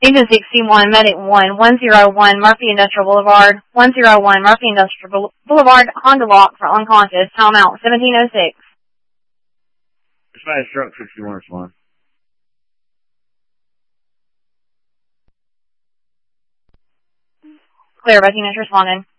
Agent 61, Medic 1, 101 Murphy Industrial Boulevard, 101 Murphy Industrial Boulevard, Honda Lock for unconscious. Timeout, 1706. Dispatch truck 61 respond. Clear, Rescue Nurse responding.